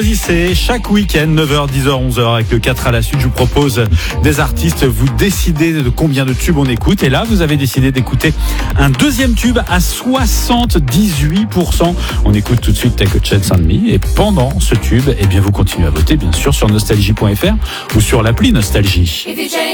C'est chaque week-end, 9h, 10h, 11h, avec le 4 à la suite. Je vous propose des artistes. Vous décidez de combien de tubes on écoute. Et là, vous avez décidé d'écouter un deuxième tube à 78%. On écoute tout de suite Take a Chance on Me. Et pendant ce tube, eh bien, vous continuez à voter, bien sûr, sur nostalgie.fr ou sur l'appli Nostalgie.